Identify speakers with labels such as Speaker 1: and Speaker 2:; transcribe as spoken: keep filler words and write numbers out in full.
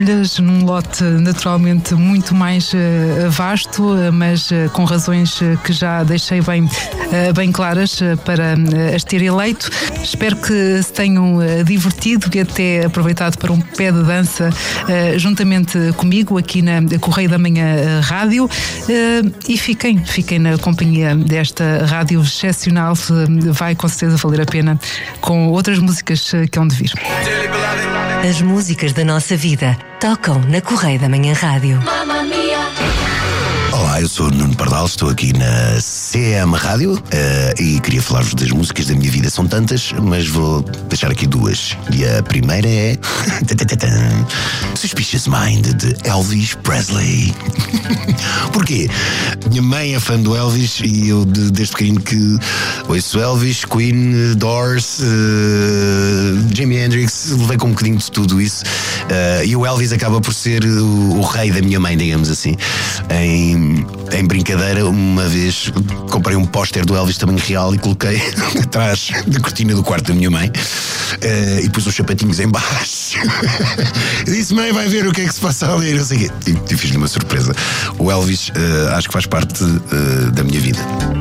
Speaker 1: Num lote naturalmente muito mais uh, vasto, uh, mas uh, com razões uh, que já deixei bem, uh, bem claras uh, para uh, as ter eleito. Espero que se tenham uh, divertido e até aproveitado para um pé de dança uh, juntamente comigo aqui na Correio da Manhã uh, Rádio, uh, e fiquem, fiquem na companhia desta rádio excepcional. Uh, vai com certeza valer a pena, com outras músicas uh, que hão de vir.
Speaker 2: As músicas da nossa vida tocam na Correio da Manhã Rádio.
Speaker 3: Olá, eu sou o Nuno Pardal, estou aqui na C M Rádio uh, e queria falar-vos das músicas da minha vida. São tantas, mas vou deixar aqui duas. E a primeira é Suspicious Mind, de Elvis Presley. Porquê? Minha mãe é fã do Elvis e eu de, desde pequenino que ouço Elvis, Queen, Doors, uh, Jimi Hendrix, levei com um bocadinho de tudo isso. Uh, e o Elvis acaba por ser o, o rei da minha mãe, digamos assim. Em, em brincadeira, uma vez comprei um póster do Elvis tamanho real e coloquei atrás da cortina do quarto da minha mãe, uh, e pus os sapatinhos em baixo. Eu disse: mãe, vai ver o que é que se passa ali, não sei o quê. E, e fiz-lhe uma surpresa. O Elvis uh, acho que faz parte uh, da minha vida.